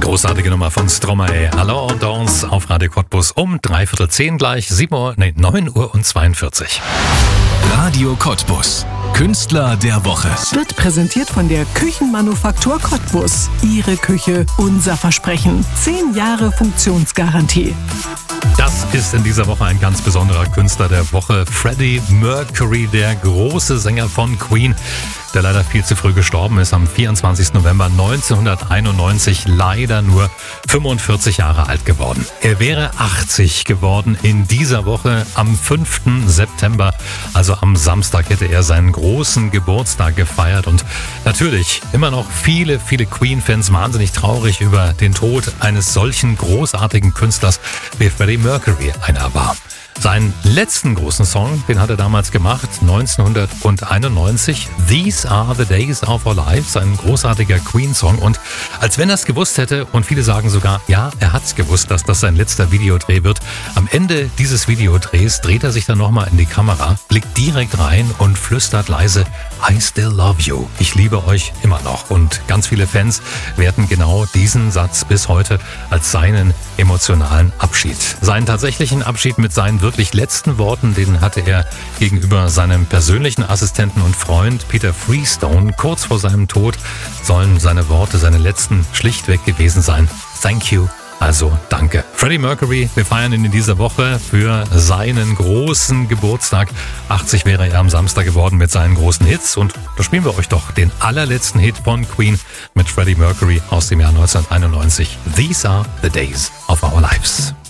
Großartige Nummer von Stromae. Hallo und Dance auf Radio Cottbus um 9:45 gleich, 9:42 Uhr. Radio Cottbus. Künstler der Woche. Wird präsentiert von der Küchenmanufaktur Cottbus. Ihre Küche, unser Versprechen. 10 Jahre Funktionsgarantie. Das ist in dieser Woche ein ganz besonderer Künstler der Woche. Freddie Mercury, der große Sänger von Queen, der leider viel zu früh gestorben ist, am 24. November 1991, leider nur 45 Jahre alt geworden. Er wäre 80 geworden in dieser Woche. Am 5. September, also am Samstag, hätte er seinen großen Geburtstag gefeiert. Und natürlich immer noch viele Queen-Fans wahnsinnig traurig über den Tod eines solchen großartigen Künstlers, wie Freddie Mercury einer war. Seinen letzten großen Song, den hat er damals gemacht, 1991, These Are the Days of Our Lives, ein großartiger Queen-Song. Und als wenn er es gewusst hätte, und viele sagen sogar, ja, er hat es gewusst, dass das sein letzter Videodreh wird. Am Ende dieses Videodrehs dreht er sich dann nochmal in die Kamera, blickt direkt rein und flüstert leise, I still love you. Ich liebe euch immer noch. Und ganz viele Fans werten genau diesen Satz bis heute als seinen emotionalen Abschied. Seinen tatsächlichen Abschied mit seinen wirklich letzten Worten, den hatte er gegenüber seinem persönlichen Assistenten und Freund Peter Freestone. Kurz vor seinem Tod sollen seine Worte, seine letzten, schlichtweg gewesen sein. Thank you. Also danke. Freddie Mercury, wir feiern ihn in dieser Woche für seinen großen Geburtstag. 80 wäre er am Samstag geworden mit seinen großen Hits. Und da spielen wir euch doch den allerletzten Hit von Queen mit Freddie Mercury aus dem Jahr 1991. These are the days of our lives.